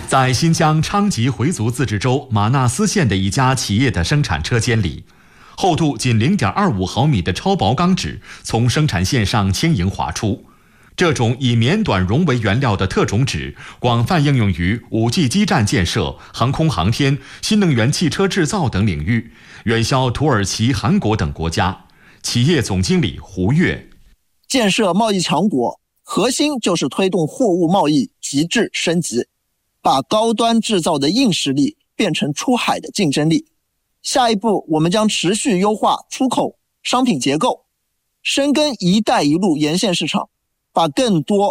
在新疆昌吉回族自治州玛纳斯县的一家企业的生产车间里，厚度仅 0.25 毫米的超薄钢纸从生产线上轻盈滑出。这种以棉短绒为原料的特种纸广泛应用于5G 基站建设、航空航天、新能源汽车制造等领域，远销土耳其、韩国等国家。企业总经理胡跃： 建设贸易强国，核心就是推动货物贸易极致升级，把高端制造的硬实力变成出海的竞争力。下一步，我们将持续优化出口商品结构，深耕“一带一路”沿线市场，把更多